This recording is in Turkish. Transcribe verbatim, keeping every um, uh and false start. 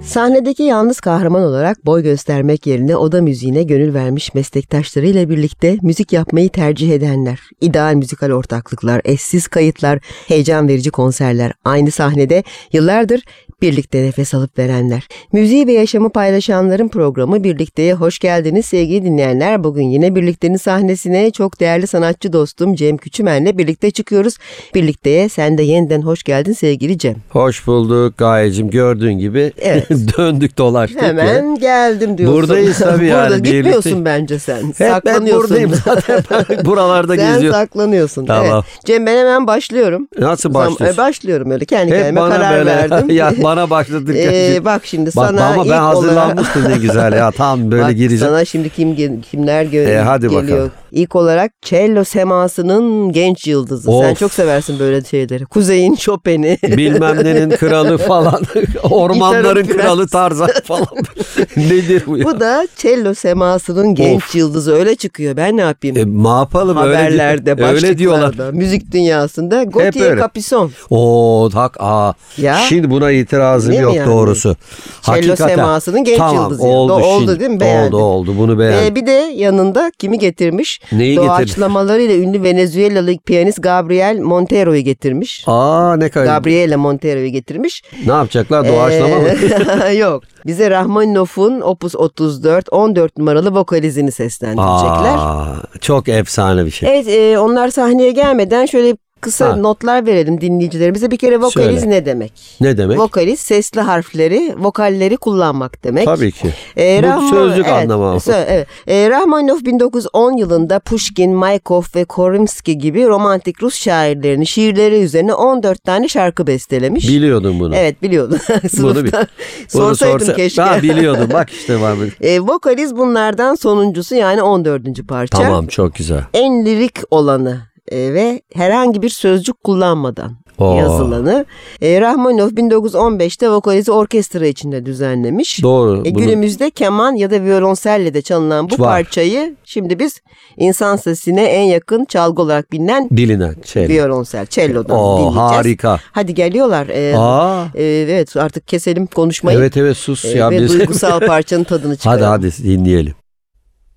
Sahnedeki yalnız kahraman olarak boy göstermek yerine oda müziğine gönül vermiş meslektaşlarıyla birlikte müzik yapmayı tercih edenler, ideal müzikal ortaklıklar, eşsiz kayıtlar, heyecan verici konserler, aynı sahnede yıllardır birlikte nefes alıp verenler. Müziği ve yaşamı paylaşanların programı Birlikteye hoş geldiniz sevgili dinleyenler. Bugün yine Birlikte'nin sahnesine çok değerli sanatçı dostum Cem Küçümen'le birlikte çıkıyoruz. Birlikteye sen de yeniden hoş geldin sevgili Cem. Hoş bulduk Gayecim, gördüğün gibi evet. döndük dolaştık. Hemen ya. Geldim diyorsun. Buradayız tabii yani. Burada gitmiyorsun birlikte. bence sen. Hep saklanıyorsun. ben buradayım zaten. Ben buralarda sen geziyorum. Sen saklanıyorsun. Tamam. Evet. Cem ben hemen başlıyorum. Nasıl başlıyorsun? Zam- başlıyorum öyle kendi Hep kendime karar böyle, verdim. ya bana başlatırken. Ee, bak şimdi bak, sana ama ilk ben hazırlanmıştım olarak... ne güzel ya, tam böyle bak, gireceğim. Sana şimdi kim kimler gö- e, hadi geliyor. Bakalım. İlk olarak cello semasının genç yıldızı. Of. Sen çok seversin böyle şeyleri. Kuzey'in Chopin'i. Bilmem nenin kralı falan. Ormanların kralı Tarzan falan. Nedir bu ya? Bu da cello semasının genç of. yıldızı, öyle çıkıyor. Ben ne yapayım? E, ne yapalım? Haberlerde, öyle, öyle diyorlar. Müzik dünyasında Gautier Capuçon. Oo tak aa. Ya? Şimdi buna itirazım değil yok yani? Doğrusu. Cello hakikaten semasının genç tamam, yıldızı. Oldu, Do- oldu şimdi, değil mi? Beğendim. Oldu oldu bunu beğendim. Ee, bir de yanında kimi getirmiş? Neyi Doğaçlamalarıyla ünlü Venezuelalı piyanist Gabriel Montero'yu getirmiş. Aa ne kadar. Gabriela Montero'yu getirmiş. Ne yapacaklar? Doğaçlama ee, mı? Yok. Bize Rahmaninof'un Opus otuz dört on dört numaralı vokalizini seslendirecekler. Aa, çok efsane bir şey. Evet, e, onlar sahneye gelmeden şöyle kısa ha. notlar verelim dinleyicilerimize. Bir kere vokaliz Söyle. ne demek? Ne demek? Vokaliz sesli harfleri, vokalleri kullanmak demek. Tabii ki. Ee, Bu Rahman, sözlük evet, anlamı. Sö- evet. Ee, Rahmaninov bin dokuz yüz on yılında Pushkin, Maykov ve Korimski gibi romantik Rus şairlerinin şiirleri üzerine on dört tane şarkı bestelemiş. Biliyordum bunu. Evet biliyordum. bunu bil. Sorsaydım sorsa, keşke. Ben biliyordum. Bak işte var mı? Ee, vokaliz bunlardan sonuncusu, yani on dördüncü parça. Tamam, çok güzel. En lirik olanı. Ve herhangi bir sözcük kullanmadan Oo. yazılanı. E, Rahmaninov bin dokuz yüz on beşte vokalizi orkestra içinde düzenlemiş. Doğru. E, günümüzde keman ya da violonselle de çalınan bu Var. parçayı şimdi biz insan sesine en yakın çalgı olarak bilinen bilinen cello. Violonsel, cello'dan Oo, dinleyeceğiz. Harika. Hadi geliyorlar. E, Aa. E, evet artık keselim konuşmayı. Evet evet sus E, ya. ve biz... duygusal parçanın tadını çıkaralım. Hadi hadi dinleyelim.